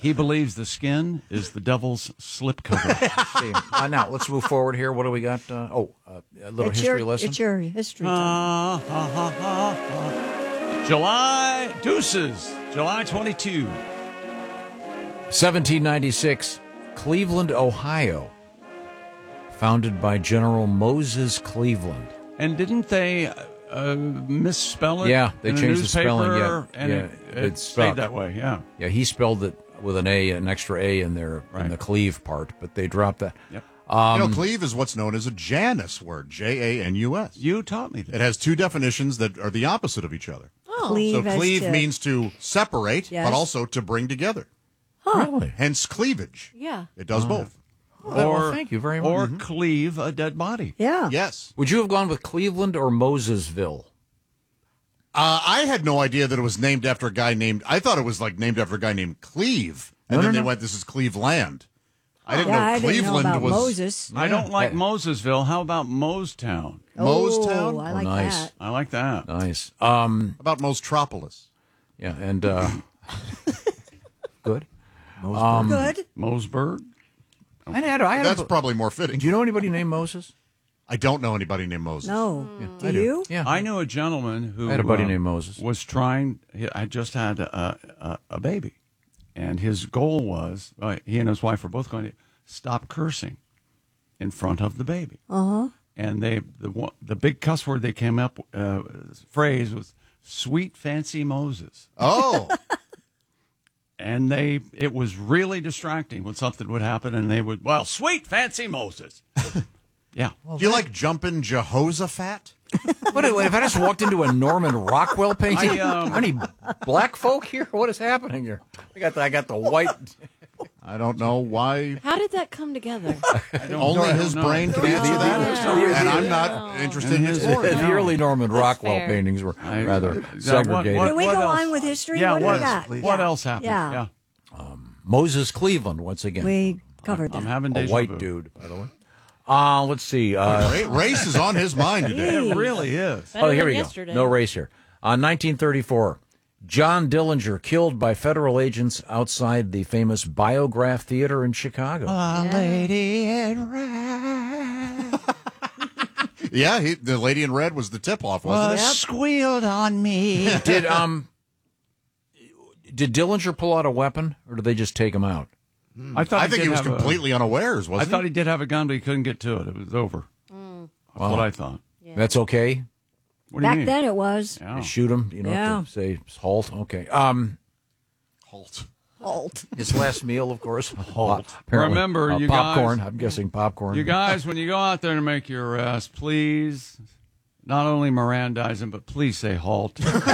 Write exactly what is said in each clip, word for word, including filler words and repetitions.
He believes the skin is the devil's slipcover. See. Uh, now, let's move forward here. What do we got? Uh, oh, uh, a little it's history your, lesson. It's your history Uh, time. ha, ha, ha, ha. July, deuces, July twenty-second. seventeen ninety-six, Cleveland, Ohio. Founded by General Moses Cleveland. And didn't they uh, misspell it? Yeah, they in a changed the spelling, newspaper? yeah. And Yeah, it, it it's stayed spelled- that way, yeah. Yeah, he spelled it with an A, an extra A in there, Right. in the Cleve part, but they dropped that. Yep. Um, you know, cleave is what's known as a Janus word, J A N U S. You taught me that. It has two definitions that are the opposite of each other. Oh. Cleave so as cleave to- means to separate, Yes. but also to bring together. Really? Hence cleavage. Yeah. It does both. Oh, well, thank you very much. Or Mhm. cleave a dead body. Yeah. Yes. Would you have gone with Cleveland or Mosesville? Uh, I had no idea that it was named after a guy named. I thought it was like named after a guy named Cleve, and No, then no, they no. went, "This is Cleveland." I didn't Yeah, know I didn't know Cleveland about was Moses. I don't like Yeah. Mosesville. How about Mosetown? Mosetown. Oh, I Oh, like nice. that. I like that. Nice. Um, How about Mostropolis? yeah, and uh, good. Um, Good. Mosburg? I had, I had That's a, probably more fitting. Do you know anybody named Moses? I don't know anybody named Moses. No. Do I you? Yeah, I knew a gentleman who I had a buddy uh, named Moses. was trying. He, I just had a, a, a baby, and his goal was uh, he and his wife were both going to stop cursing in front of the baby. Uh huh. And they the one- the big cuss word they came up uh, phrase was "sweet fancy Moses," Oh, and they it was really distracting when something would happen, and they would well, sweet fancy Moses. Yeah. do you like jumping Jehoshaphat? What, if I just walked into a Norman Rockwell painting? I, um, Any black folk here? What is happening here? I got the, I got the white. I don't know why. How did that come together? Only I don't his know. brain can answer that, Yeah. and I'm not interested in And his- exploring. The early Norman Rockwell fair. paintings were I- rather uh, what- segregated. what- Can we what go else? on with history? Yeah. What do What, we got? what Yeah. else happened? Yeah. Moses Cleveland, once again. We covered I'm that. having a deja white vu. dude, by the way. Uh, let's see. Uh, Ra- Race is on his mind today. It really is. Better oh, here than we yesterday. go. No race here. Uh, nineteen thirty-four. John Dillinger killed by federal agents outside the famous Biograph Theater in Chicago. A lady in red Yeah, he, the lady in red was the tip-off, wasn't it? squealed on me. Did um did Dillinger pull out a weapon, or did they just take him out? I thought I think did he was have a- completely unawares, I wasn't thought he? he did have a gun, but he couldn't get to it. It was over. That's what I thought. That's okay. What do you Back mean? then it was. Yeah. Shoot him. You know, Yeah. to say halt. Okay. Um, Halt. Halt. his last meal, of course. Halt. Remember, you popcorn. guys- I'm guessing popcorn. You guys, when you go out there to make your arrest, please not only Mirandize him, but please say halt. Okay?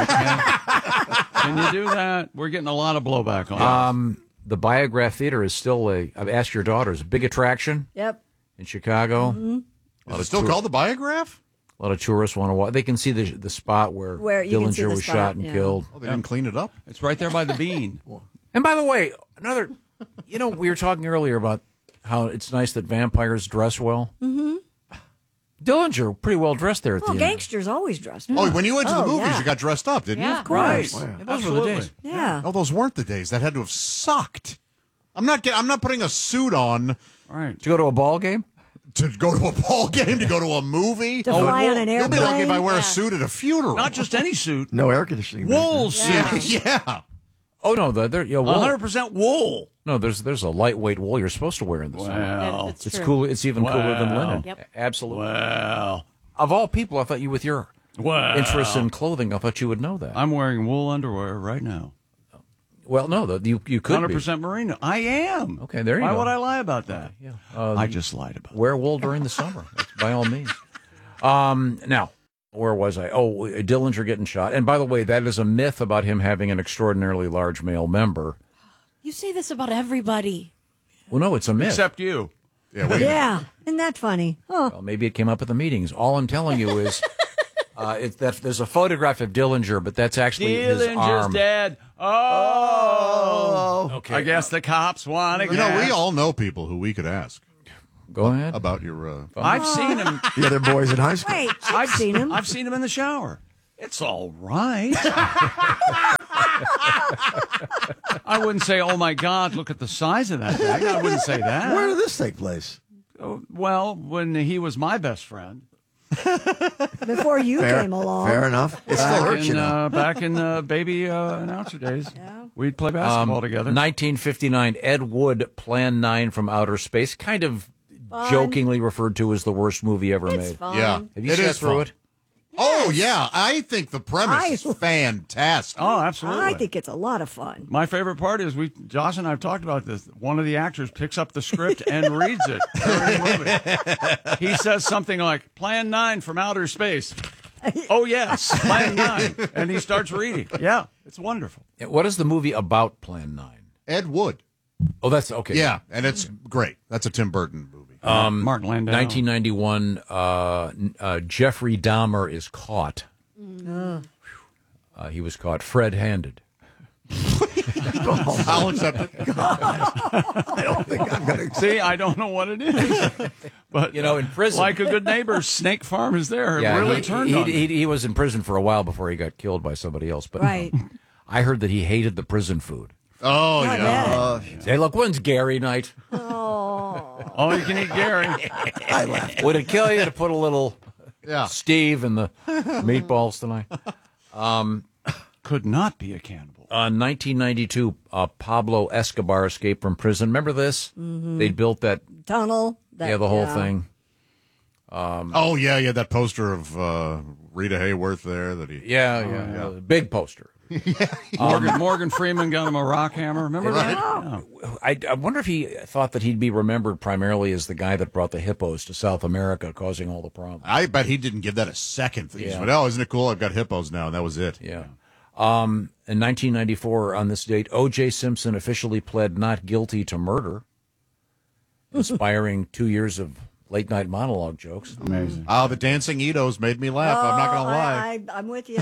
Can you do that? We're getting a lot of blowback on that. Um, the Biograph Theater is still a. I've asked your daughters. A big attraction Yep. in Chicago. Is it still called the Biograph? A lot of tourists want to watch. They can see the the spot where, Where you can see Dillinger the was spot, shot and yeah. killed. Oh, they didn't clean it up? It's right there by the bean. And by the way, another. You know, we were talking earlier about how it's nice that vampires dress well. Mm-hmm. Dillinger, pretty well dressed there at Well, the end. gangsters always dressed. Oh, when you went to the Oh, movies, yeah. you got dressed up, didn't Yeah. you? Of course. Those were the Absolutely. days. Yeah. Oh, those weren't the days. That had to have sucked. I'm not. Get, I'm not putting a suit on All right. Did you go to a ball game? to go to a ball game, to go to a movie. To fly on an You'll be airplane. lucky if I wear Yeah. a suit at a funeral. Not just any suit. No air conditioning. back Wool then. suit. yeah. Oh no, the, there. Yeah, wool. one hundred percent wool. No, there's there's a lightweight wool you're supposed to wear in the summer. Well, That's It's true. cool. It's even cooler than Wow. linen. Yep. Absolutely. well, Of all people, I thought you, with your well. interest in clothing, I thought you would know that. I'm wearing wool underwear right now. well, no, the, you you could one hundred be. percent merino. I am. Okay, there you Why go. would I lie about that? Yeah. Uh, I just lied about it. wear wool during the summer, That's by all means. Um, now, where was I? Oh, Dillinger getting shot. And by the way, that is a myth about him having an extraordinarily large male member. You say this about everybody. Well, no, it's a myth. Except you. Yeah. Wait. Yeah. Isn't that funny? Oh. Well, maybe it came up at the meetings. All I'm telling you is, uh, it's that there's a photograph of Dillinger, but that's actually his Dillinger's arm. dead. Oh. Okay. I guess the cops want to You know, we all know people who we could ask Go ahead. about your. Uh, I've seen him. The other boys in high school. Wait, I've I've seen him. I've seen him in the shower. It's all right. I wouldn't say, oh, my God, look at the size of that bag. I wouldn't say that. Where did this take place? Oh, well, when he was my best friend. Before you Fair, came along. fair enough. It still Back hurts, you in, know. uh, back in uh, baby uh, announcer days. Yeah. We'd play basketball Um, together. nineteen fifty-nine, Ed Wood, Plan nine from Outer Space, kind of Fun. jokingly referred to as the worst movie ever It's made. fun. Yeah. Have you It sat is through fun. it? Oh, yeah. I think the premise I- is fantastic. Oh, absolutely. I think it's a lot of fun. My favorite part is we, Josh and I have talked about this. One of the actors picks up the script and reads it during the movie. He says something like, Plan nine from outer space. Oh, yes, Plan nine. And he starts reading. Yeah, it's wonderful. What is the movie about, Plan nine? Ed Wood. Oh, that's okay. Yeah, and it's great. That's a Tim Burton movie. Um, Martin Landau. nineteen ninety-one, uh, uh, Jeffrey Dahmer is caught. Uh, he was caught red-handed. I'll accept it. I don't think I'm going to. See, I don't know what it is. But, You know, in prison. like a good neighbor, Snake Farm is there. It Yeah, really he, turned he, on he, me. he was in prison for a while before he got killed by somebody else. But Right. I heard that he hated the prison food. Oh, Not yeah. bad. Uh, Hey, look, when's Gary night? Oh, you can eat Gary. I laughed. Would it kill you to put a little Yeah. Steve in the meatballs tonight? Could not be a cannibal. Uh, nineteen ninety-two, uh, Pablo Escobar escaped from prison. Remember this? They built that, Tunnel. That, yeah, the whole thing. Oh, yeah, yeah. That poster of uh, Rita Hayworth there that he. Yeah, yeah, uh, big poster. Morgan, Morgan Freeman got him a rock hammer. Remember that? Yeah. I, I wonder if he thought that he'd be remembered primarily as the guy that brought the hippos to South America, causing all the problems. I bet he didn't give that a second. He just Yeah. went, oh, isn't it cool? I've got hippos now. And that was it. Yeah. Um, in nineteen ninety-four, on this date, O J. Simpson officially pled not guilty to murder, inspiring two years of late night monologue jokes. Amazing. Oh, the dancing Edos made me laugh. I'm not going to lie. I, I, I'm with you.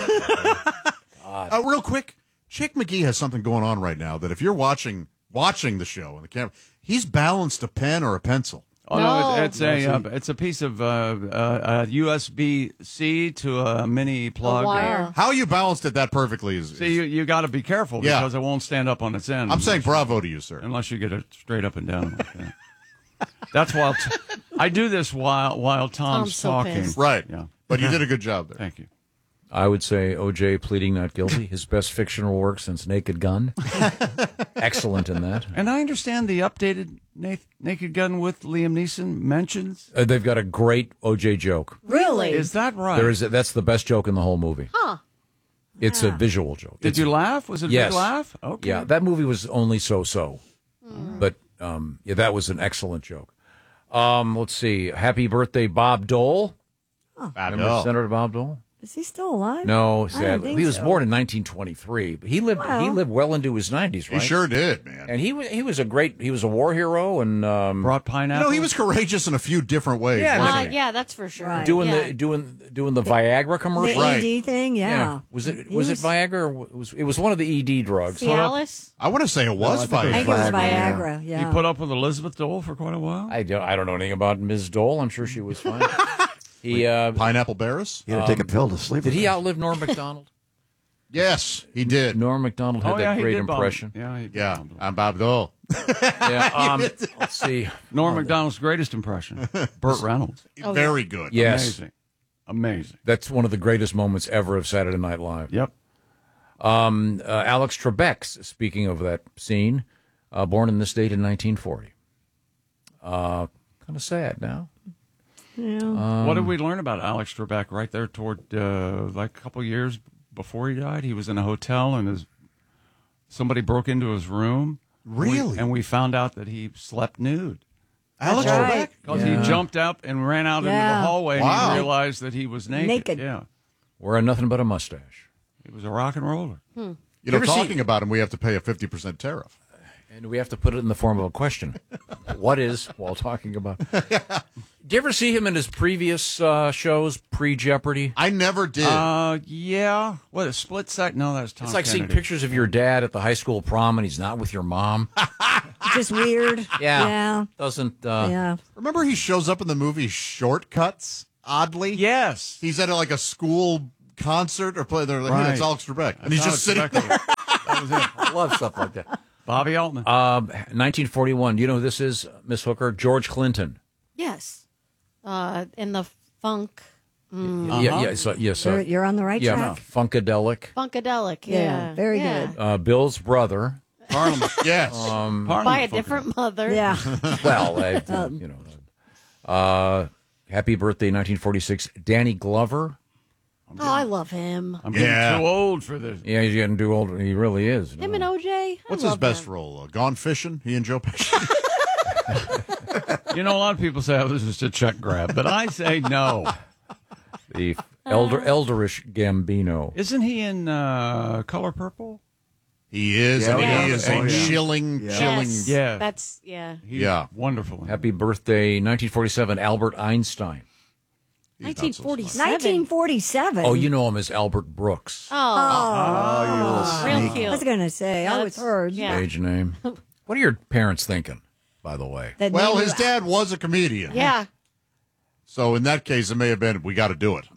Uh, real quick, Chick McGee has something going on right now that if you're watching watching the show on the camera, he's balanced a pen or a pencil. Oh no, No. it, it's a uh, it's a piece of uh, uh, a U S B C to a mini plug. A wire. How you balanced it that perfectly is. See, you, you got to be careful Yeah. because it won't stand up on its end. I'm saying unless you- bravo to you, sir. unless you get it straight up and down like that. That's while t- I do this while while Tom's, Tom's so talking. pissed. Right. Yeah. But you did a good job there. Thank you. I would say O J pleading not guilty, his best fictional work since Naked Gun. Excellent in that. And I understand the updated Nath- Naked Gun with Liam Neeson mentions. Uh, they've got a great O J joke. Really? Is that right? There is a, that's the best joke in the whole movie. Huh. It's a visual joke. Did It's- you laugh? Was it a Yes. big laugh? Okay. Yeah, that movie was only so-so, but um, yeah, that was an excellent joke. Um, let's see. Happy birthday, Bob Dole. I Remember know. Senator Bob Dole? Is he still alive? No, I don't sadly, think he was so. born in nineteen twenty-three. But he lived he Well. lived well into his nineties, He right? sure did, man. And he was he was a great he was a war hero and um, Brought You pineapple. know, he was courageous in a few different ways. Yeah, wasn't Uh, he? yeah, that's for sure. Right. doing yeah. the doing doing the Viagra The commercial. Right. E D thing, yeah. Was it He was, was- it Viagra or was it was one of the E D drugs? Cialis? I want to say it was No, I think I Viagra. think it was Viagra, Viagra, yeah. He put up with Elizabeth Dole for quite a while. I don't I don't know anything about Miz Dole. I'm sure she was fine. he uh, Pineapple Barris? You had to take a pill to sleep. did with he it. outlive Norm Macdonald? Yes, he did. Norm Macdonald had oh that yeah, he great did Bob- impression. Yeah, he did Yeah, Bob Dole. I'm Bob Dole. Yeah, um, let's see. Norm Macdonald's greatest impression. Burt Reynolds. Very good. Yes, Amazing. Amazing. that's one of the greatest moments ever of Saturday Night Live. Yep. Um, uh, Alex Trebek, speaking of that scene, uh, born in this date in nineteen forty. Uh, kind of sad now. what did we learn about Alex Trebek right there toward uh, like a couple years before he died? He was in a hotel and his somebody broke into his room. Really? We- and we found out that he slept nude. Alex That's Trebek? right. Because Yeah. he jumped up and ran out into Yeah. the hallway Wow. and he realized that he was naked. Naked. Yeah. Wearing nothing but a mustache. He was a rock and roller. You You know, ever see- talking about him, we have to pay a fifty percent tariff. And we have to put it in the form of a question. What is, while talking about... Did you ever see him in his previous uh, shows, pre-Jeopardy? I never did. Uh, yeah. What, a split sec? No, that's Tom It's like seeing Kennedy. pictures of your dad at the high school prom and he's not with your mom. Just weird. Yeah. Yeah. Doesn't... Uh, Yeah. Remember he shows up in the movie Shortcuts, oddly? Yes. He's at like a school concert or play. They're like, Right. hey, it's Alex Trebek, and he's That's just Alex sitting Trebek. there. That was it. I love stuff like that. Bobby Altman. Um, nineteen forty-one. Do you know who this is, Miss Hooker? George Clinton. Yes. Uh, in the funk, Uh-huh. Yeah, yeah, so, yeah, so, You're, you're on the right yeah, track. Funkadelic. funkadelic. Yeah, Yeah. very Yeah. good. Uh, Bill's brother. Parliament. Yes. Parliament By a fucking- different mother. Yeah. Well, I, you know. Uh, happy birthday, nineteen forty-six. Danny Glover. Oh, I love him. I'm getting Yeah. too old for this. Yeah, he's getting too old. He really is. Him and O J. I What's his love best him. role? Uh, Gone Fishing? He and Joe Pesci? You know, a lot of people say, oh, this is a check grab, but I say no. The elder, elderish Gambino. Isn't he in uh, Color Purple? He is. Yeah, and yeah. he is Oh, a yeah. chilling, Yeah. chilling. Yes. Yeah. That's, yeah. He's Yeah. wonderful. Happy birthday, nineteen forty-seven, Albert Einstein. He's not so nineteen forty-seven. nineteen forty-seven. Oh, you know him as Albert Brooks. Oh, Oh, you little real sneak. cute. I was going to say, I was That's- heard yeah. Age name. What are your parents thinking, by the way? that Well, name- his dad was a comedian. Yeah. So in that case, it may have been, we got to do it.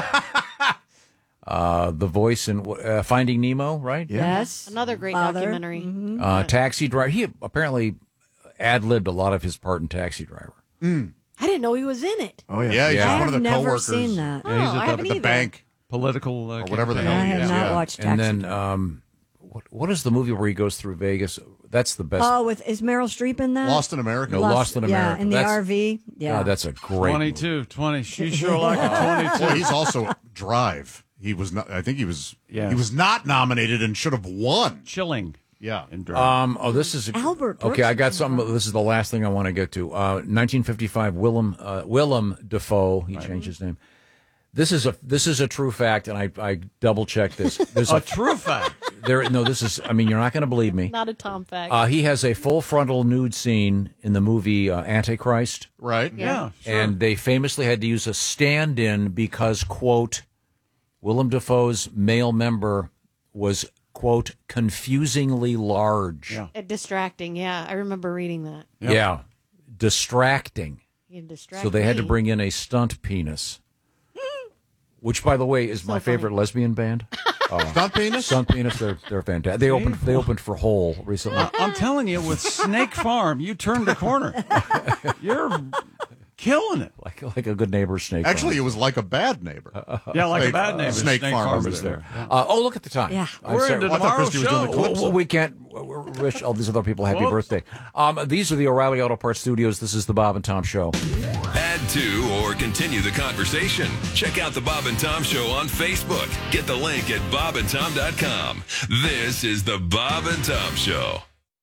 Uh, the voice in uh, Finding Nemo, right? Yes. Another great Father. documentary. Uh, Taxi Driver. He apparently ad-libbed a lot of his part in Taxi Driver. I didn't know he was in it. Oh, yeah. Yeah, he's Yeah. just I one of have the never coworkers. seen that. Oh, he's at I the- haven't At the either. bank. Political uh, Or whatever the campaign. hell I he have is, not yeah. watched And Taxi. then, um, what what is the movie where he goes through Vegas? That's the best. Oh, with is Meryl Streep in that? Lost in America. No, Lost in America. Yeah, in the That's- R V. Yeah. God, that's a great movie. twenty-two, twenty. She sure like a twenty-two. Well, he's also Drive. He was not. I think he was. Yes. He was not nominated and should have won. Chilling. Yeah. In drag. Um, oh, this is Albert Okay, I got Brooks. something. This is the last thing I want to get to. Uh, nineteen fifty-five. Willem uh, Willem Dafoe. He changed his name. This is a this is a true fact, and I, I double checked this. There's a a true fact. there. No, this is. I mean, you're not going to believe me. Not a Tom fact. Uh, he has a full frontal nude scene in the movie uh, Antichrist, Right. Yeah. Sure. and they famously had to use a stand-in because, quote, Willem Dafoe's male member was, quote, confusingly large. Yeah. Uh, distracting. Yeah. I remember reading that. Yep. Yeah, distracting. You distract So they had to me. bring in a stunt penis, which, by the way, is my So funny. favorite lesbian band. Stunt penis. Stunt penis, they're they're fantastic. They opened they opened for Hole recently. I'm telling you, with Snake Farm, you turned the corner. You're killing it. Like like a good neighbor snake. Actually, it farm. was like a bad neighbor. Yeah, like Snake- a bad neighbor. uh, Snake Farm was there. Uh, oh, look at the time. Yeah. I'm We're sorry. into I thought tomorrow's Christy was doing the show. clip. Well, well, we can't wish all these other people happy Whoops. birthday. Um, these are the O'Reilly Auto Parts Studios. This is the Bob and Tom Show. Add to or continue the conversation. Check out the Bob and Tom Show on Facebook. Get the link at bob and tom dot com. This is the Bob and Tom Show.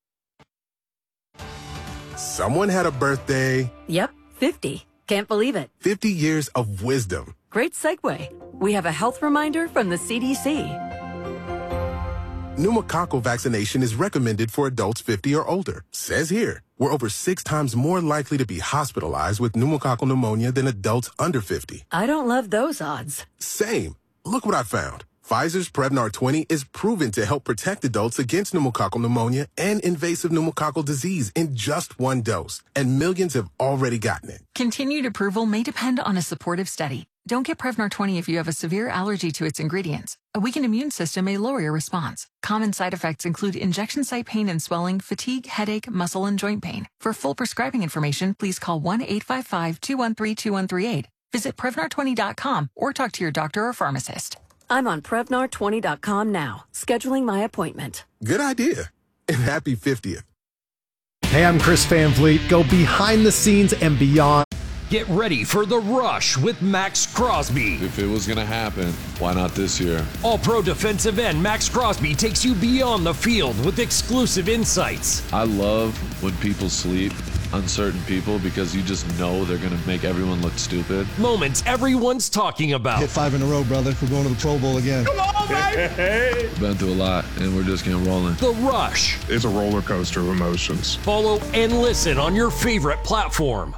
Someone had a birthday, Yep, fifty. Can't believe it. fifty years of wisdom. Great segue. We have a health reminder from the C D C. Pneumococcal vaccination is recommended for adults fifty or older. Says here, we're over six times more likely to be hospitalized with pneumococcal pneumonia than adults under fifty. I don't love those odds. Same. Look what I found. Pfizer's Prevnar twenty is proven to help protect adults against pneumococcal pneumonia and invasive pneumococcal disease in just one dose. And millions have already gotten it. Continued approval may depend on a supportive study. Don't get Prevnar twenty if you have a severe allergy to its ingredients. A weakened immune system may lower your response. Common side effects include injection site pain and swelling, fatigue, headache, muscle, and joint pain. For full prescribing information, please call one eight five five, two one three, two one three eight. Visit Prevnar twenty dot com or talk to your doctor or pharmacist. I'm on Prevnar twenty dot com now, scheduling my appointment. Good idea. And happy fiftieth. Hey, I'm Chris Van Vliet. Go behind the scenes and beyond. Get ready for The Rush with Max Crosby. If it was going to happen, why not this year? All-pro defensive end Max Crosby takes you beyond the field with exclusive insights. I love when people sleep, uncertain people, because you just know they're going to make everyone look stupid. Moments everyone's talking about. Hit five in a row, brother. We're going to the Pro Bowl again. Come on, baby! Been through a lot, and we're just getting rolling. The Rush. It's a roller coaster of emotions. Follow and listen on your favorite platform.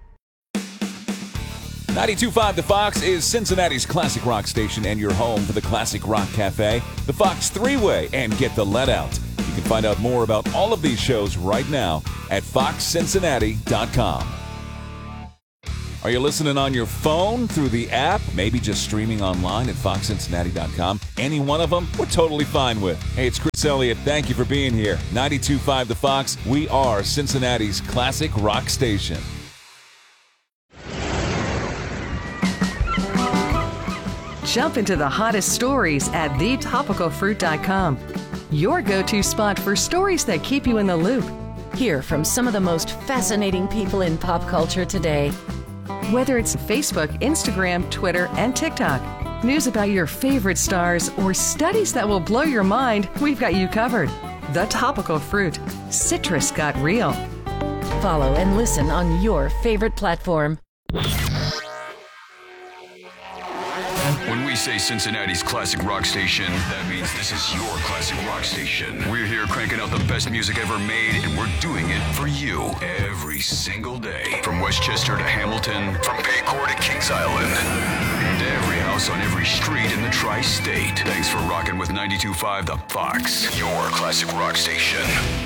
ninety-two point five The Fox is Cincinnati's classic rock station and your home for the Classic Rock Cafe, the Fox Three-Way, and Get the Let Out. You can find out more about all of these shows right now at fox cincinnati dot com. Are you listening on your phone, through the app, maybe just streaming online at fox cincinnati dot com? Any one of them, we're totally fine with. Hey, it's Chris Elliott. Thank you for being here. ninety-two point five The Fox. We are Cincinnati's classic rock station. Jump into the hottest stories at the topical fruit dot com. Your go-to spot for stories that keep you in the loop. Hear from some of the most fascinating people in pop culture today. Whether it's Facebook, Instagram, Twitter, and TikTok, news about your favorite stars, or studies that will blow your mind, we've got you covered. The Topical Fruit. Citrus got real. Follow and listen on your favorite platform. When we say Cincinnati's classic rock station, that means this is your classic rock station. We're here cranking out the best music ever made, and we're doing it for you every single day. From Westchester to Hamilton, from Paycor to Kings Island, and every house on every street in the tri-state. Thanks for rocking with ninety-two point five The Fox, your classic rock station.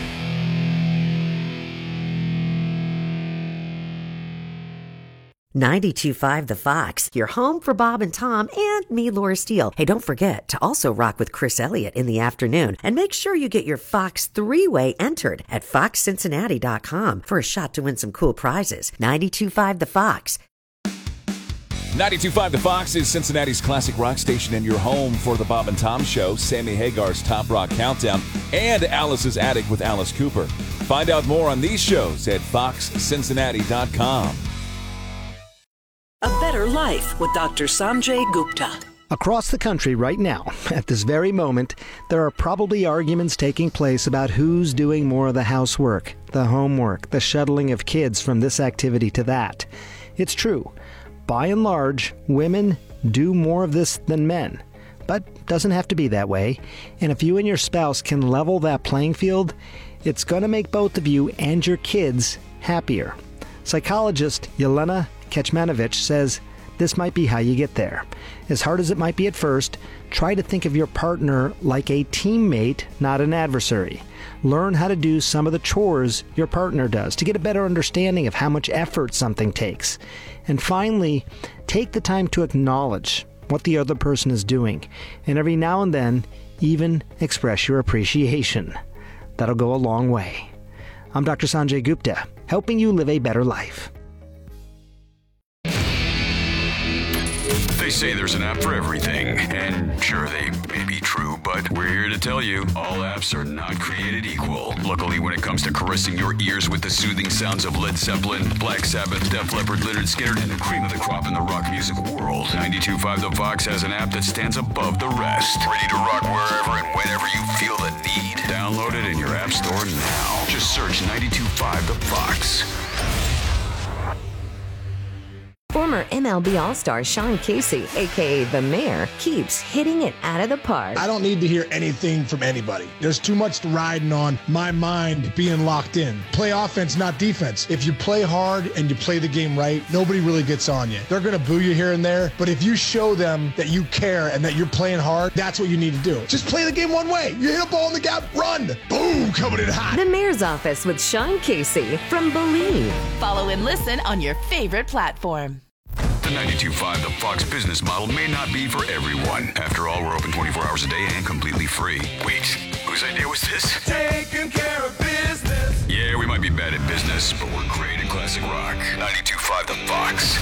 ninety-two point five The Fox, your home for Bob and Tom and me, Laura Steele. Hey, don't forget to also rock with Chris Elliott in the afternoon. And make sure you get your Fox three-way entered at fox cincinnati dot com for a shot to win some cool prizes. ninety-two point five The Fox. ninety-two point five The Fox is Cincinnati's classic rock station and your home for the Bob and Tom Show, Sammy Hagar's Top Rock Countdown, and Alice's Attic with Alice Cooper. Find out more on these shows at fox cincinnati dot com. A Better Life with Doctor Sanjay Gupta. Across the country right now, at this very moment, there are probably arguments taking place about who's doing more of the housework, the homework, the shuttling of kids from this activity to that. It's true. By and large, women do more of this than men. But doesn't have to be that way. And if you and your spouse can level that playing field, it's going to make both of you and your kids happier. Psychologist Yelena Kecmanovic says this might be how you get there. As hard as it might be at first, try to think of your partner like a teammate, not an adversary. Learn how to do some of the chores your partner does to get a better understanding of how much effort something takes. And finally, take the time to acknowledge what the other person is doing, and every now and then, even express your appreciation. That'll go a long way. I'm Doctor Sanjay Gupta, helping you live a better life. They say there's an app for everything, and sure, they may be true, but we're here to tell you, all apps are not created equal. Luckily, when it comes to caressing your ears with the soothing sounds of Led Zeppelin, Black Sabbath, Def Leppard, Lynyrd Skynyrd, and the cream of the crop in the rock music world, ninety-two point five The Fox has an app that stands above the rest. Ready to rock wherever and whenever you feel the need. Download it in your app store now. Just search ninety-two point five The Fox. Former M L B All-Star Sean Casey, a k a. The Mayor, keeps hitting it out of the park. I don't need to hear anything from anybody. There's too much riding on my mind being locked in. Play offense, not defense. If you play hard and you play the game right, nobody really gets on you. They're going to boo you here and there, but if you show them that you care and that you're playing hard, that's what you need to do. Just play the game one way. You hit a ball in the gap, run. Boom, coming in hot. The Mayor's Office with Sean Casey from Believe. Follow and listen on your favorite platform. The ninety-two point five The Fox business model may not be for everyone. After all, we're open twenty-four hours a day and completely free. Wait, whose idea was this? Taking care of business. Yeah, we might be bad at business, but we're great at classic rock. ninety-two point five The Fox.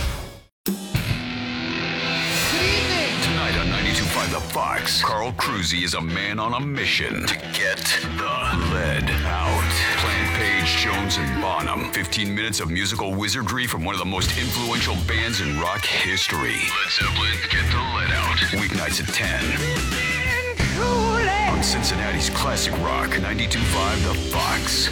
Tonight on ninety-two point five The Fox, Carl Cruzy is a man on a mission to get the lead out. Plant Page, Jones, and Bonham. fifteen minutes of musical wizardry from one of the most influential bands in rock history. Led Zeppelin, Get the Lead Out. Weeknights at ten. On Cincinnati's classic rock, ninety-two point five The Fox.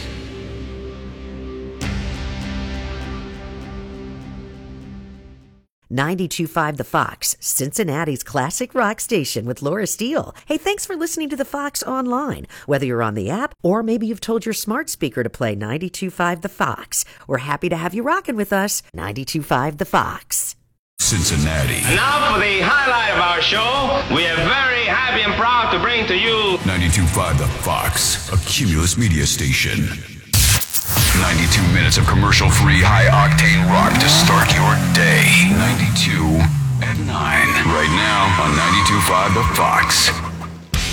ninety-two point five The Fox, Cincinnati's classic rock station with Laura Steele. Hey, thanks for listening to The Fox online. Whether you're on the app or maybe you've told your smart speaker to play ninety-two point five The Fox. We're happy to have you rocking with us. ninety-two point five The Fox. Cincinnati. Now for the highlight of our show, we are very happy and proud to bring to you ninety-two point five The Fox, a Cumulus media station. ninety-two minutes of commercial-free, high-octane rock to start your day. ninety-two at nine. Right now on ninety-two point five The Fox.